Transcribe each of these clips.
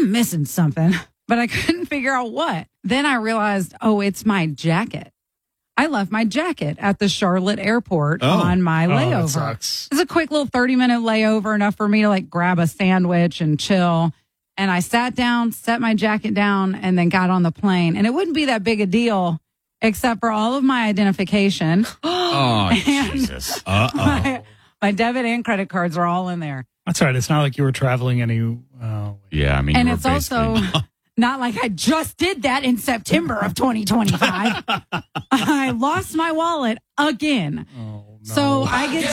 I'm missing something, but I couldn't figure out what. Then I realized, it's my jacket. I left my jacket at the Charlotte airport on my layover. That sucks. It was a quick little 30-minute layover, enough for me to like grab a sandwich and chill. And I sat down, set my jacket down, and then got on the plane. And it wouldn't be that big a deal, except for all of my identification. Jesus. My debit and credit cards are all in there. That's all right. It's not like you were traveling any. Yeah, I mean, And you were it's also not like I just did that in September of 2025. I lost my wallet again. Oh, no. So I get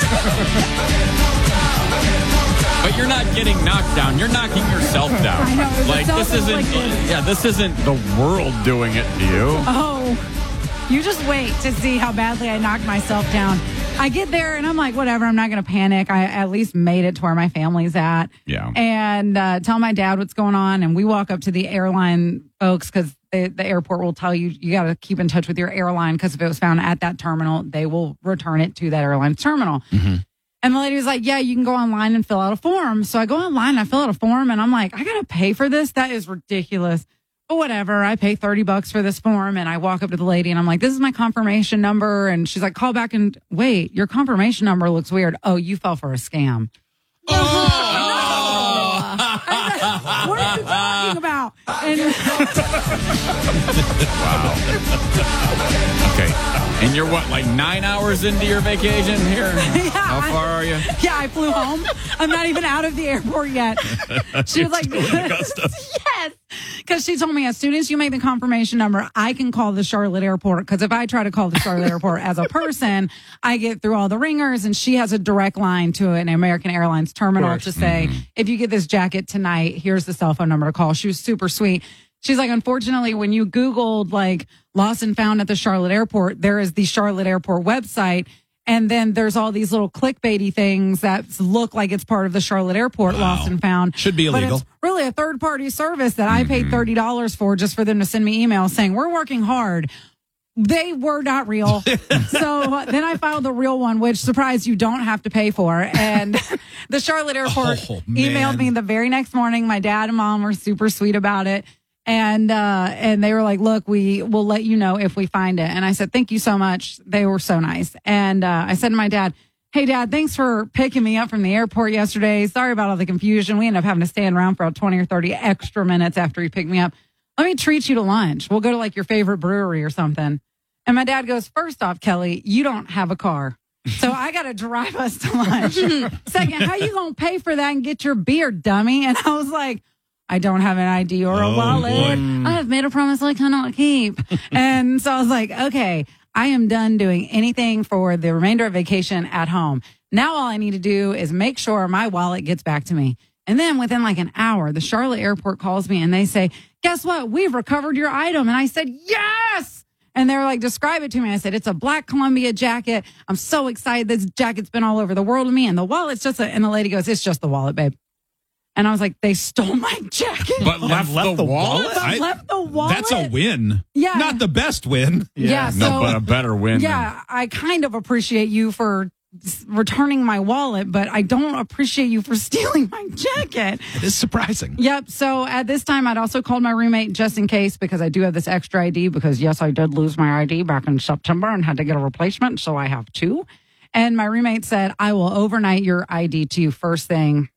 But you're not getting knocked down. You're knocking yourself down. I know, it was this isn't the world doing it to you. Oh, you just wait to see how badly I knocked myself down. I get there and I'm like, whatever, I'm not going to panic. I at least made it to where my family's at. Yeah. And tell my dad what's going on. And we walk up to the airline folks because the airport will tell you, you got to keep in touch with your airline because if it was found at that terminal, they will return it to that airline terminal. Mm-hmm. And the lady was like, yeah, you can go online and fill out a form. So I go online and I fill out a form and I'm like, I got to pay for this? That is ridiculous. But whatever, I pay $30 for this form and I walk up to the lady and I'm like, this is my confirmation number. And she's like, call back and wait, your confirmation number looks weird. Oh, you fell for a scam. What are you talking about? And Wow. Okay. And you're what, like 9 hours into your vacation here? Yeah, How far are you? Yeah, I flew home. I'm not even out of the airport yet. She was like, yes. Because she told me as soon as you make the confirmation number, I can call the Charlotte airport. Because if I try to call the Charlotte airport as a person, I get through all the ringers. And she has a direct line to an American Airlines terminal to say, if you get this jacket tonight, here's the cell phone number to call. She was super sweet. She's like, unfortunately, when you Googled like lost and found at the Charlotte airport, there is the Charlotte airport website. And then there's all these little clickbaity things that look like it's part of the Charlotte airport lost and found. Should be illegal. But it's really a third party service that I paid $30 for just for them to send me emails saying, we're working hard. They were not real. So then I filed the real one, which, surprise, you don't have to pay for. And the Charlotte airport emailed me the very next morning. My dad and mom were super sweet about it. And they were like, look, we will let you know if we find it. And I said, thank you so much. They were so nice. And I said to my dad, hey, Dad, thanks for picking me up from the airport yesterday. Sorry about all the confusion. We ended up having to stand around for about 20 or 30 extra minutes after he picked me up. Let me treat you to lunch. We'll go to like your favorite brewery or something. And my dad goes, first off, Kelly, you don't have a car. So I got to drive us to lunch. Second, how you going to pay for that and get your beer, dummy? And I was like, I don't have an ID or a wallet. Boy. I have made a promise I cannot keep. And so I was like, okay, I am done doing anything for the remainder of vacation at home. Now all I need to do is make sure my wallet gets back to me. And then within like an hour, the Charlotte airport calls me and they say, guess what? We've recovered your item. And I said, yes. And they were like, describe it to me. I said, it's a black Columbia jacket. I'm so excited. This jacket's been all over the world with me. And the wallet's and the lady goes, it's just the wallet, babe. And I was like, they stole my jacket. But left the wallet? But left the wallet? That's a win. Yeah. Not the best win. Yeah. No, but a better win. Yeah, I kind of appreciate you for returning my wallet, but I don't appreciate you for stealing my jacket. It is surprising. Yep. So at this time, I'd also called my roommate just in case because I do have this extra ID because, yes, I did lose my ID back in September and had to get a replacement. So I have two. And my roommate said, I will overnight your ID to you first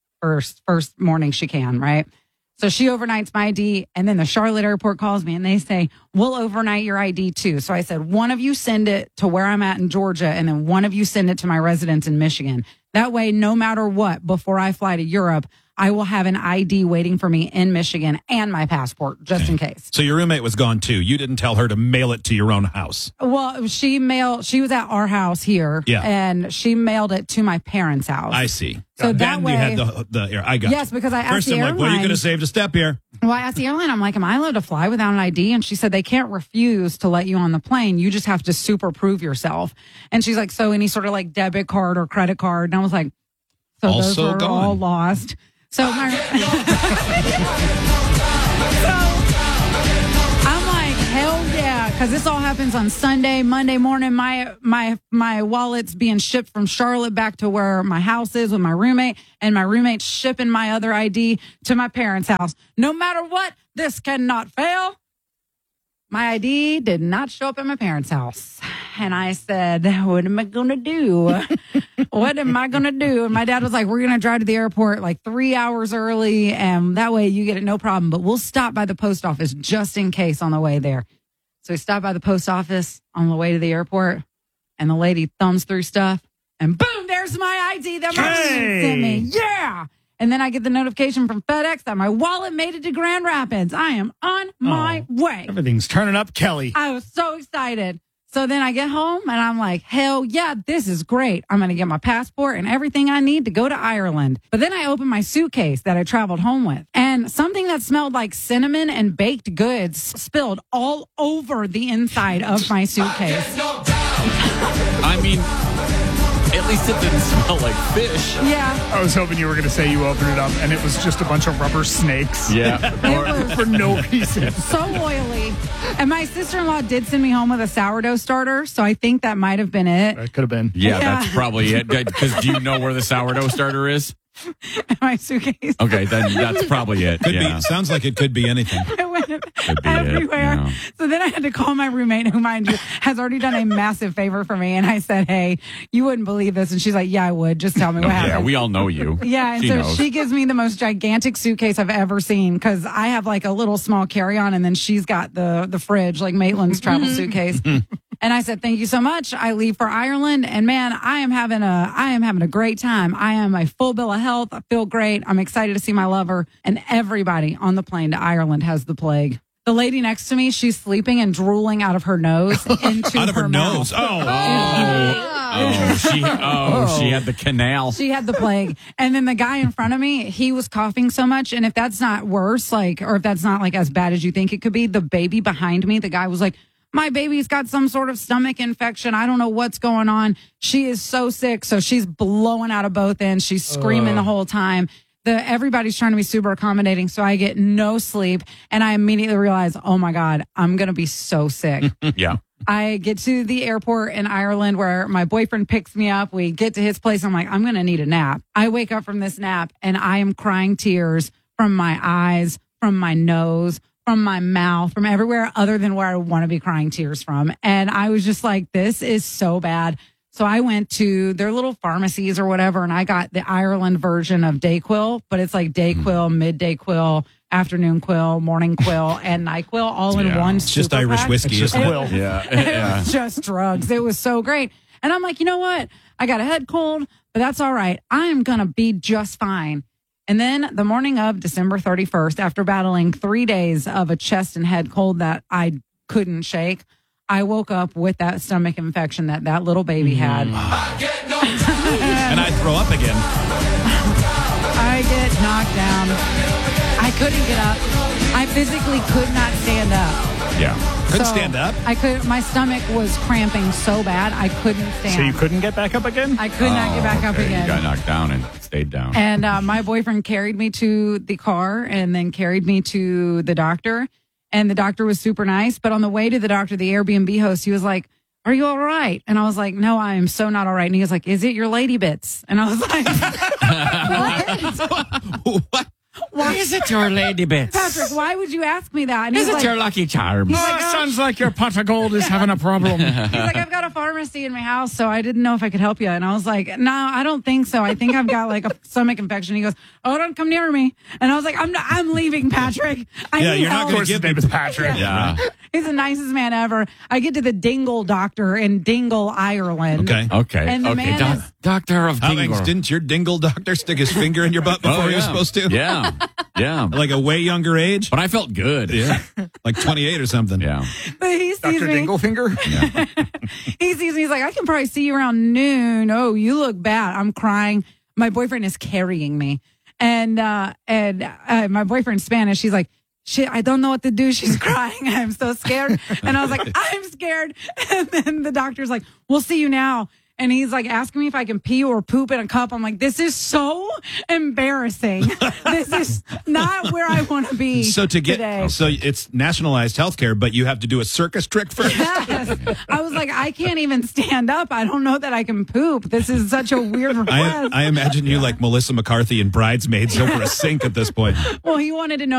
morning she can, right? So she overnights my ID, and then the Charlotte airport calls me, and they say, we'll overnight your ID too. So I said, one of you send it to where I'm at in Georgia, and then one of you send it to my residence in Michigan. That way, no matter what, before I fly to Europe, I will have an ID waiting for me in Michigan and my passport, just in case. So your roommate was gone too. You didn't tell her to mail it to your own house. Well, she was at our house here, and she mailed it to my parents' house. I see. So that then way, you had the I got yes, because I asked first the I'm airline. like, well, you could have saved a step here. Well, I asked the airline, I'm like, am I allowed to fly without an ID? And she said, they can't refuse to let you on the plane. You just have to super prove yourself. And she's like, so any sort of like debit card or credit card? And I was like, so Also those were gone. all lost. So my, so I'm like, hell yeah. because this all happens on Sunday. Monday morning, my wallet's being shipped from Charlotte back to where my house is with my roommate, and my roommate's shipping my other ID to my parents' house. No matter what, this cannot fail. My ID did not show up at my parents' house. And I said, what am I going to do? What am I going to do? And my dad was like, we're going to drive to the airport like 3 hours early, and that way you get it no problem. But we'll stop by the post office just in case on the way there. So we stopped by the post office on the way to the airport, and the lady thumbs through stuff, and boom, there's my ID that my roommate sent me. Yeah. And then I get the notification from FedEx that my wallet made it to Grand Rapids. I am on my way. Everything's turning up, Kelly. I was so excited. So then I get home and I'm like, hell yeah, this is great. I'm going to get my passport and everything I need to go to Ireland. But then I opened my suitcase that I traveled home with, and something that smelled like cinnamon and baked goods spilled all over the inside of my suitcase. I mean, at least it didn't smell like fish. Yeah. I was hoping you were going to say you opened it up and it was just a bunch of rubber snakes. Yeah. It was For no reason. so oily. And my sister-in-law did send me home with a sourdough starter, so I think that might have been it. That could have been. Yeah, Yeah. that's probably it. Because do you know where the sourdough starter is? My suitcase. Okay, then that's probably it. Could yeah. be. Sounds like it could be anything. It went Could be it, everywhere. yeah. So then I had to call my roommate, who, mind you, has already done a massive favor for me. And I said, hey, you wouldn't believe this. And she's like, yeah, I would. Just tell me what happened. Yeah, we all know you. Yeah, and She so knows. she gives me the most gigantic suitcase I've ever seen, because I have like a little small carry-on, and then she's got the fridge, like Maitland's travel suitcase. And I said, thank you so much. I leave for Ireland, and man, I am having a great time. I am a full bill of health. I feel great. I'm excited to see my lover, and everybody on the plane to Ireland has the plague. The lady next to me, she's sleeping and drooling out of her nose into Out of her mouth. nose. Oh. She had the canal. She had the plague. And then the guy in front of me, he was coughing so much. And if that's not worse, like, or if that's not like as bad as you think it could be, the baby behind me, the guy was like, my baby's got some sort of stomach infection. I don't know what's going on. She is so sick. So she's blowing out of both ends. She's screaming the whole time. Everybody's trying to be super accommodating. So I get no sleep. And I immediately realize, oh my God, I'm going to be so sick. Yeah. I get to the airport in Ireland where my boyfriend picks me up. We get to his place. I'm like, I'm going to need a nap. I wake up from this nap and I am crying tears from my eyes, from my nose, from my mouth, from everywhere other than where I want to be crying tears from. And I was just like, this is so bad. So I went to their little pharmacies or whatever, and I got the Ireland version of Dayquil, but it's like Dayquil, midday quill, afternoon quill, morning quill, and NyQuil all in one. It's just super Irish pack. whiskey, It's just isn't it? Quill. Yeah. It was just drugs. It was so great. And I'm like, you know what? I got a head cold, but that's all right. I am going to be just fine. And then the morning of December 31st, after battling 3 days of a chest and head cold that I couldn't shake, I woke up with that stomach infection that little baby had. And I throw up again. I get knocked down. I couldn't get up. I physically could not stand up. Yeah. Couldn't So stand up. I could. My stomach was cramping so bad I couldn't stand. So you couldn't get back up again? I could not get back up Okay, again. You got knocked down and stayed down. And my boyfriend carried me to the car and then carried me to the doctor. And the doctor was super nice. But on the way to the doctor, the Airbnb host, he was like, are you all right? And I was like, no, I am so not all right. And he was like, is it your lady bits? And I was like, What? why Is it your lady bits? Patrick, why would you ask me that? And Is he's it like, your lucky charms? Sounds like your pot of gold is having a problem. he's like, I've got a pharmacy in my house, so I didn't know if I could help you. And I was like, no, I don't think so. I think I've got like a stomach infection. He goes, oh, don't come near me. And I was like, I'm leaving, Patrick. I Yeah, need you're not help. Of course, his name is Patrick. Yeah. He's the nicest man ever. I get to the Dingle doctor in Dingle, Ireland. Okay. Okay. And the okay. man is- Doctor of How Dingle. didn't your dingle doctor stick his finger in your butt before he was supposed to? Yeah. Yeah. Like a way younger age? But I felt good. Yeah. Like 28 or something. Yeah. But he sees Dr. me. Dinglefinger? He sees me. He's like, I can probably see you around noon. Oh, you look bad. I'm crying. My boyfriend is carrying me. And my boyfriend's Spanish. He's like, shit, I don't know what to do. She's crying. I'm so scared. And I was like, I'm scared. And then the doctor's like, we'll see you now. and he's like asking me if I can pee or poop in a cup. I'm like, this is so embarrassing. This is not where I want to be. So it's nationalized healthcare, but you have to do a circus trick first. Yes. I was like, I can't even stand up. I don't know that I can poop. This is such a weird request. I imagine you like Melissa McCarthy and Bridesmaids over a sink at this point. Well, he wanted to know